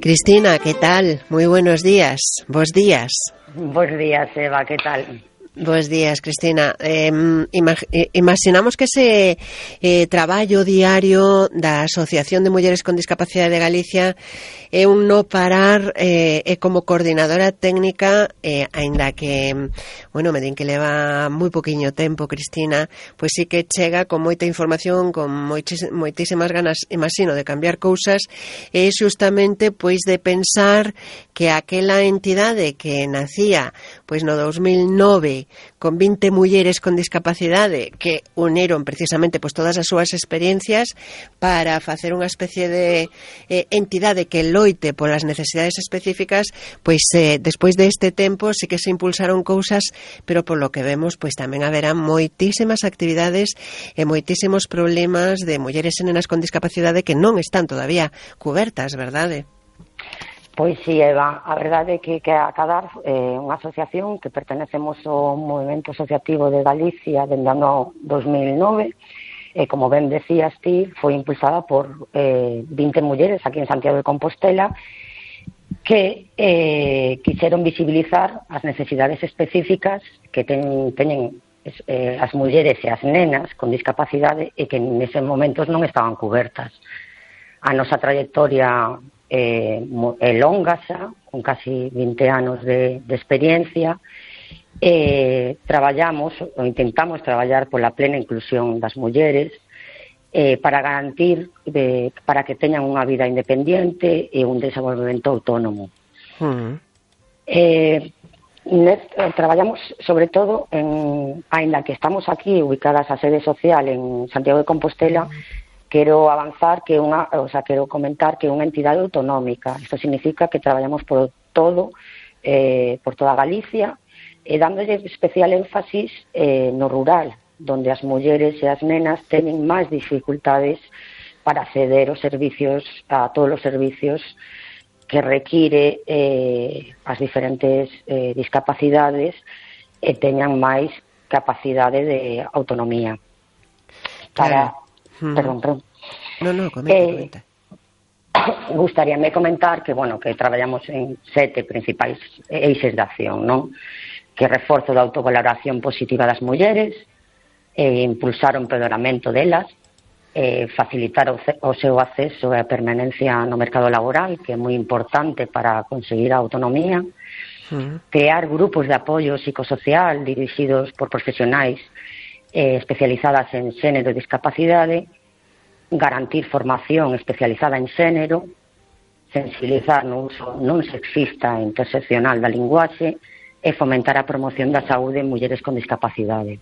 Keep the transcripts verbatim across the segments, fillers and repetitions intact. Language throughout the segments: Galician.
Cristina, ¿qué tal? Muy buenos días. Bos días. Bos días, Eva, ¿qué tal? Bos días, Cristina. Eh, imag imaginamos que ese eh, traballo diario da Asociación de Mulleres con Discapacidade de Galicia é un no parar eh, e como coordinadora técnica, eh, aínda que, bueno, me din que leva moi poquinho tempo, Cristina, pois sí que chega con moita información, con moitísimas ganas, imagino, de cambiar cousas, e justamente, pois, de pensar que aquela entidade que nacía, pois, no dos mil nove, con vinte mulleres con discapacidade que uneron precisamente pois todas as súas experiencias para facer unha especie de eh, entidade que loite polas necesidades específicas, pois eh, despois deste tempo sí que se impulsaron cousas, pero polo que vemos pois tamén haberá moitísimas actividades e moitísimos problemas de mulleres e nenas con discapacidade que non están todavía cubertas, verdade? Pois si, Eva, a verdade é que, que a Cadar é eh, unha asociación que pertenecemos ao Movimento Asociativo de Galicia dende o ano dos mil nove e, como ben decías ti, foi impulsada por eh, vinte mulleres aquí en Santiago de Compostela que eh, quixeron visibilizar as necesidades específicas que ten, teñen eh, as mulleres e as nenas con discapacidade e que neses momentos non estaban cubertas. A nosa trayectoria Eh, é longa xa, con casi vinte anos de, de experiencia. Eh, traballamos, ou intentamos traballar pola plena inclusión das mulleres eh, para garantir de, para que teñan unha vida independiente e un desenvolvemento autónomo. Uh-huh. eh, net, traballamos sobre todo en, ainda que estamos aquí ubicadas a sede social en Santiago de Compostela, uh-huh. Quero avanzar que unha, o sea, quero comentar que é unha entidade autonómica. Isto significa que traballamos por todo, eh, por toda Galicia, e dándolle especial énfasis eh, no rural, donde as mulleres e as nenas teñen máis dificultades para acceder aos servicios, a todos os servicios que require eh, as diferentes eh, discapacidades e teñan máis capacidade de autonomía. Para... Hmm. Perdón, perdón. No, no, comenta, eh, comenta. Gustaríame comentar que, bueno, que traballamos en sete principais eixes de acción, non? Que reforzo da autovaloración positiva das mulleres, eh, impulsar o empoderamento delas, eh, facilitar o, o seu acceso e a permanencia no mercado laboral, que é moi importante para conseguir a autonomía, hmm. crear grupos de apoio psicosocial dirixidos por profesionais Eh, especializadas en xénero e discapacidade, garantir formación especializada en xénero, sensibilizar no uso non sexista e interseccional da linguaxe e fomentar a promoción da saúde en mulleres con discapacidade.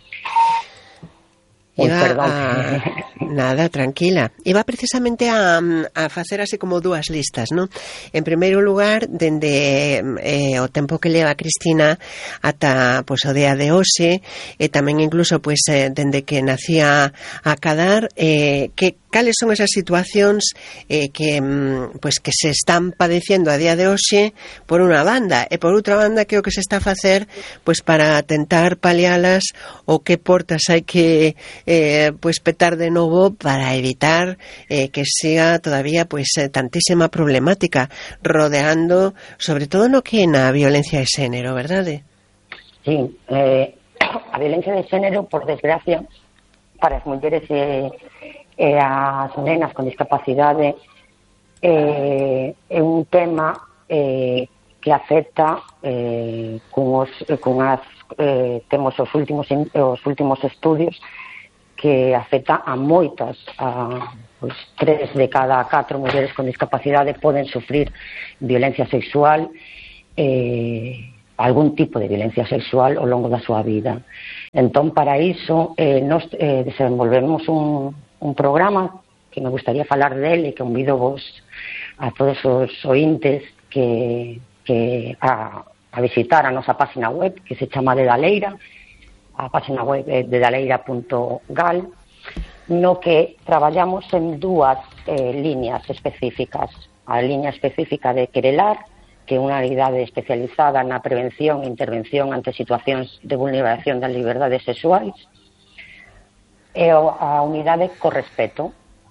Ui, perdón. A... Nada, tranquila. Iba precisamente a, a facer así como dúas listas, non? En primeiro lugar, dende eh, o tempo que leva Cristina ata pois, o día de hoxe, e tamén incluso pois, eh, dende que nacía a Cadar, eh, que cales son esas situacións eh, que, pois, que se están padeciendo a día de hoxe por unha banda, e por outra banda que o que se está a facer pois, para tentar palialas ou que portas hai que eh, pois, petar de novo para evitar eh, que siga todavía pois, eh, tantísima problemática rodeando, sobre todo no que na violencia de xénero, verdade? Sí, eh, a violencia de xénero, por desgracia, para as mulleres e e as nenas con discapacidade eh, é un tema eh, que afecta eh, con os, con as, eh, temos os últimos, os últimos estudios que afecta a moitas, a pues, tres de cada catro mulleres con discapacidade poden sufrir violencia sexual, eh, algún tipo de violencia sexual ao longo da súa vida. Entón, para iso, eh, nos eh, desenvolvemos un un programa que me gustaría falar dele, que convido vos a todos os ointes que, que a, a visitar a nosa página web, que se chama Dedaleira, a página web é dedaleira punto gal, no que traballamos en dúas eh, líneas específicas. A liña específica de Querelar, que é unha unidade especializada na prevención e intervención ante situacións de vulneración das liberdades sexuais, e a unidade Correspeto,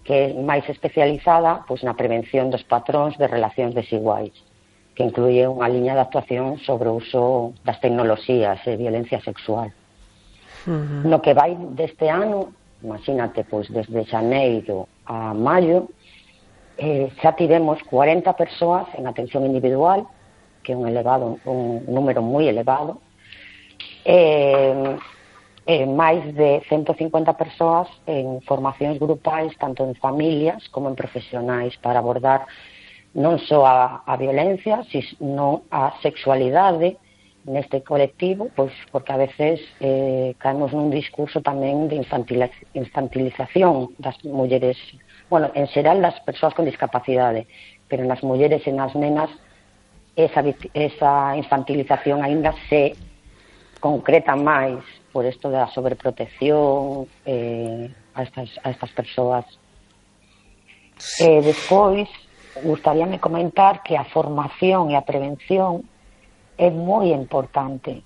que é máis especializada pois, na prevención dos patróns de relacións desiguais, que incluye unha liña de actuación sobre o uso das tecnoloxías e violencia sexual. Uh-huh. No que vai deste ano, imagínate, pois desde xaneiro a maio, eh, xa tivemos cuarenta persoas en atención individual, que é un elevado, un número moi elevado, e eh, máis de ciento cincuenta persoas en formacións grupais, tanto en familias como en profesionais, para abordar non só a, a violencia, sino a sexualidade neste colectivo, pois porque a veces eh, caemos nun discurso tamén de infantilización das mulleres, bueno, en xeral das persoas con discapacidade, pero nas mulleres e nas nenas esa, esa infantilización aínda se concreta máis por isto da sobreprotección eh, a, estas, a estas persoas. Eh, despois, gustaríame comentar que a formación e a prevención é moi importante,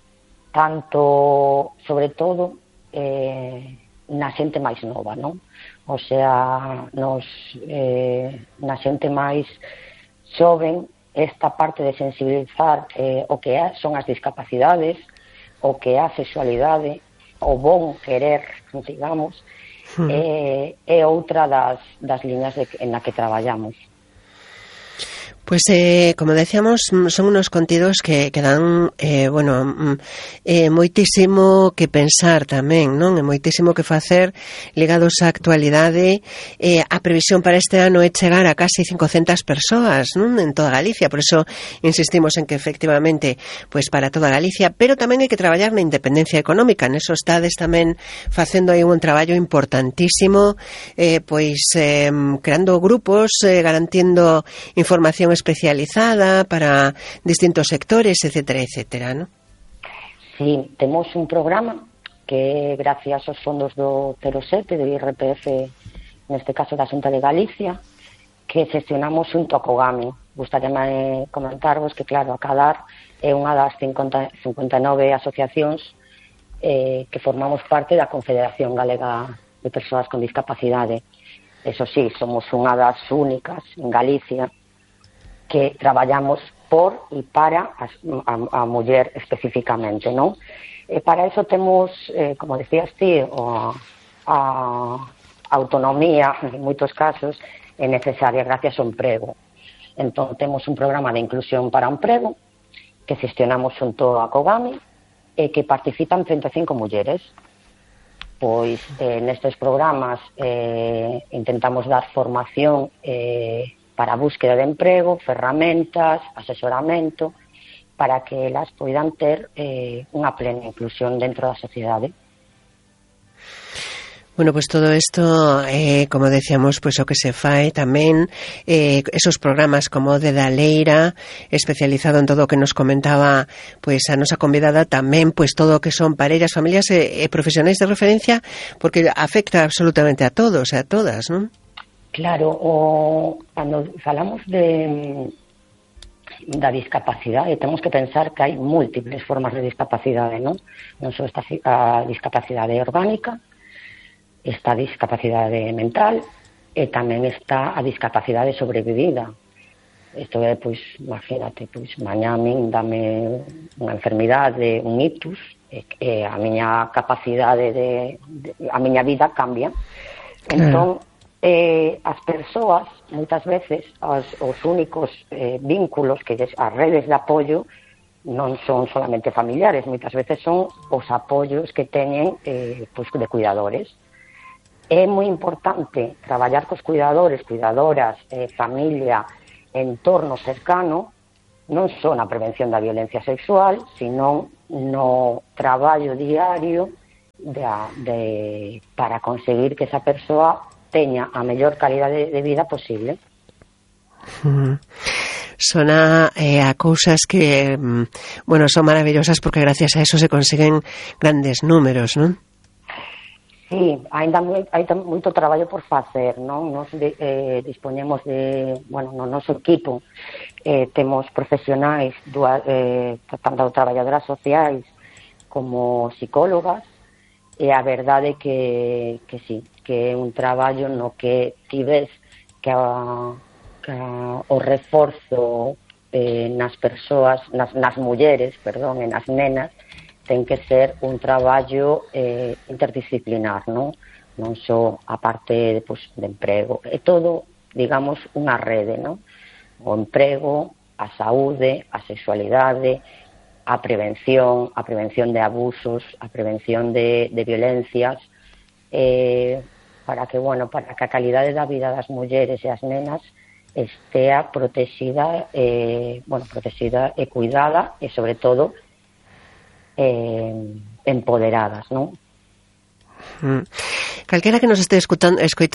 tanto, sobre todo, eh, na xente máis nova, non? O sea, nos, eh, na xente máis xoven, esta parte de sensibilizar eh, o que é, son as discapacidades, o que é a sexualidade, o bon querer, digamos, hmm. eh, é outra das, das liñas de, en na que traballamos. Pues eh, como decíamos, son unos contidos que, que dan eh, bueno, eh, moitísimo que pensar tamén, non? E moitísimo que facer ligados á actualidade. Eh, a previsión para este ano é chegar a casi cincocentas persoas, non? En toda Galicia, por eso insistimos en que efectivamente pues para toda Galicia, pero tamén hai que traballar na independencia económica. Neso estades tamén facendo aí un traballo importantísimo, eh, pois eh, creando grupos, eh, garantindo información especializada para distintos sectores, etcétera, etcétera, ¿no? Sí, temos un programa que gracias aos fondos do cero sete do I R P F, neste caso da Xunta de Galicia, que gestionamos un Tocogami. Gustaríame comentarvos que, claro, a Cadar é unha das cincuenta, cincuenta e nove asociacións eh, que formamos parte da Confederación Galega de Persoas con Discapacidade. Eso sí, somos unha das únicas en Galicia que traballamos por e para a, a, a muller especificamente, non? E para eso temos, eh, como decías ti, o, a autonomía, en moitos casos, é necesaria gracias ao emprego. Entón, temos un programa de inclusión para o emprego que gestionamos xunto a Cogami e que participan treinta e cinco mulleres. Pois, eh, nestes programas eh, intentamos dar formación eh, para a búsqueda de emprego, ferramentas, asesoramento, para que elas poidan ter eh, unha plena inclusión dentro da sociedade. Bueno, pues todo esto, eh, como decíamos, pues o que se fai tamén, eh, esos programas como de Daleira, especializado en todo o que nos comentaba pues a nosa convidada, tamén pues todo o que son parellas, familias e eh, eh, profesionais de referencia, porque afecta absolutamente a todos e a todas, non? Claro, o, cando falamos de da discapacidade, temos que pensar que hai múltiples formas de discapacidade, non? Non só esta a discapacidade orgánica, esta discapacidade mental e tamén está a discapacidade sobrevivida. Isto é, pois, imagínate, pois, mañá a min dame unha enfermidade, un ictus, e, e a miña capacidade de, de a miña vida cambia. Entón, eh, as persoas, moitas veces, os, os únicos eh, vínculos, que as redes de apoio, non son solamente familiares, moitas veces son os apoios que teñen eh, pois, de cuidadores. É moi importante traballar cos cuidadores, cuidadoras, eh, familia, entorno cercano, non só na prevención da violencia sexual, sino no traballo diario de, de, para conseguir que esa persoa teña a mellor calidade de vida posible. Mm. Sona eh, a cousas que, bueno, son maravillosas porque gracias a eso se consiguen grandes números, non? Sí, ainda moi, hai moito traballo por facer, non? Nos de, eh, dispoñemos de, bueno, no noso equipo eh, temos profesionais, dua, eh, tanto traballadoras sociais como psicólogas, e a verdade que, que sí, que é un traballo no que ti ves que, a, que a, o reforzo eh, nas persoas, nas, nas mulleres, perdón, e nas nenas, ten que ser un traballo eh, interdisciplinar, non? Non só a parte pues, de emprego, é todo, digamos, unha rede, non? O emprego, a saúde, a sexualidade, a prevención, a prevención de abusos, a prevención de, de violencias, eh, para que, bueno, para que a calidade da vida das mulleres e as nenas estea protexida, eh, bueno, protexida e cuidada e, sobre todo, eh, empoderadas, non? Mm. Calquera que nos este escutando,